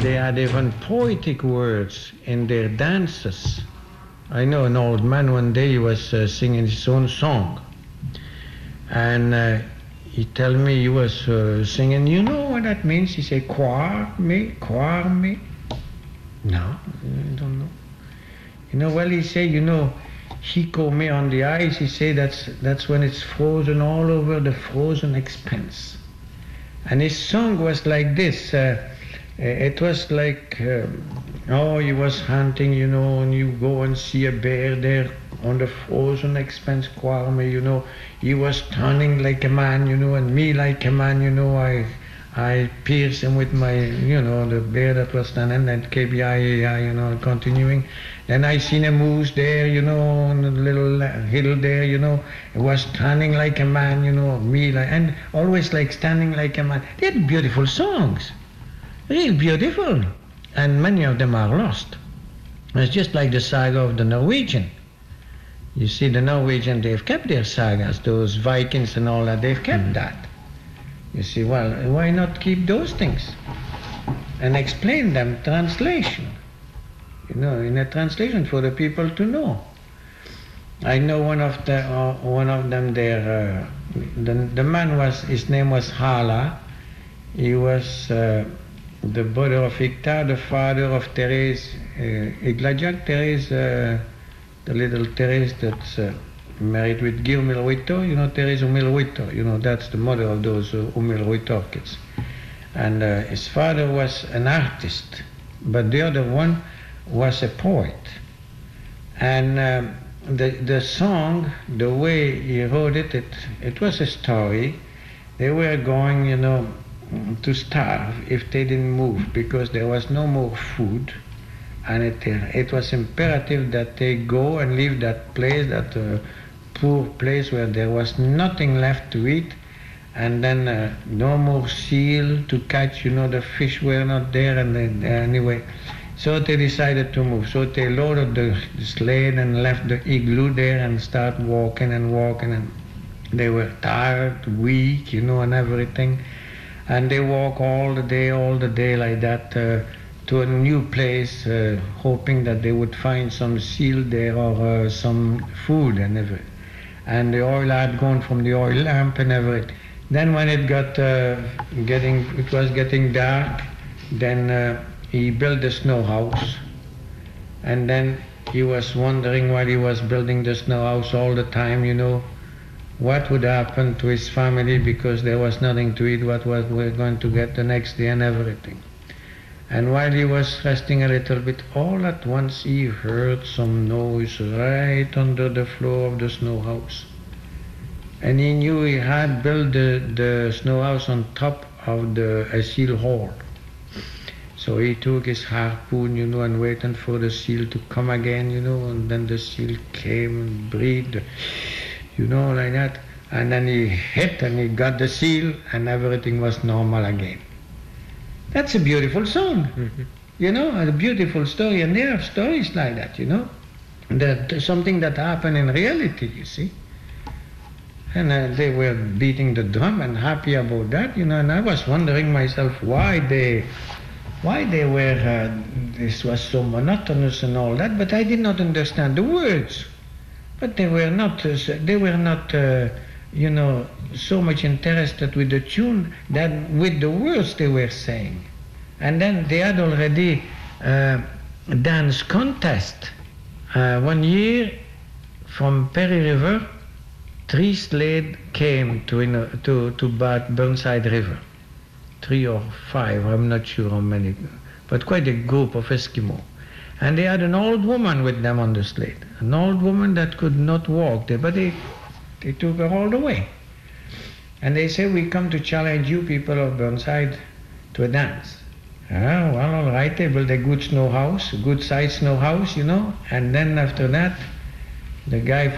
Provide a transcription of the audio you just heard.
They had even poetic words in their dances. I know an old man one day he was singing his own song. And he told me he was singing, you know what that means? He said, croire me. No, I don't know. You know, well, he said, you know, Chico me on the ice, he said that's when it's frozen all over the frozen expanse. And his song was like this. It was like, he was hunting, you know, and you go and see a bear there on the frozen expanse, croire me, you know. He was turning like a man, you know, and me like a man, you know. I pierced him with my, you know, the bear that was standing, and KBI, you know, continuing. Then I seen a moose there, you know, on a little hill there, you know. It was standing like a man, you know, me like, and always like standing like a man. They had beautiful songs, real beautiful, and many of them are lost. It's just like the saga of the Norwegian. You see, the Norwegian, they've kept their sagas, those Vikings and all that, they've kept that. You see, well, why not keep those things and explain them translation? You know, in a translation for the people to know. I know one of them there. The man his name was Hala. He was the brother of Icta, the father of Therese, Iglajak Therese, the little Therese that's married with Guy Humil-Huito, you know, Therese Humil-Huito, you know, that's the mother of those Humil-Huito kids. And his father was an artist, but the other one was a poet. And the song, the way he wrote it, it was a story. They were going, you know, to starve if they didn't move, because there was no more food. And it was imperative that they go and leave that place, that poor place where there was nothing left to eat, and then no more seal to catch, you know, the fish were not there, and then, anyway. So they decided to move. So they loaded the sled and left the igloo there and started walking, and they were tired, weak, you know, and everything. And they walk all the day like that to a new place, hoping that they would find some seal there or some food and everything. And the oil had gone from the oil lamp and everything. Then when it was getting dark, then he built the snow house. And then he was wondering while he was building the snow house all the time, you know, what would happen to his family, because there was nothing to eat, what we're going to get the next day and everything. And while he was resting a little bit, all at once he heard some noise right under the floor of the snow house. And he knew he had built the snow house on top of a seal hole. So he took his harpoon, you know, and waited for the seal to come again, you know, and then the seal came and breathed, you know, like that. And then he hit and he got the seal, and everything was normal again. That's a beautiful song, you know, a beautiful story. And there are stories like that, you know, that something that happened in reality, you see. And they were beating the drum and happy about that, you know. And I was wondering myself why they were, this was so monotonous and all that, but I did not understand the words. But they were not, you know, so much interested with the tune than with the words they were saying. And then they had already dance contest. 1 year from Perry River, 3 sleds came to Burnside River. 3 or 5, I'm not sure how many, but quite a group of Eskimo. And they had an old woman with them on the sled, an old woman that could not walk, but they took her all the way. And they said, we come to challenge you people of Burnside to a dance. Well, all right, they built a good snow house, a good sized snow house, you know, and then after that, the guy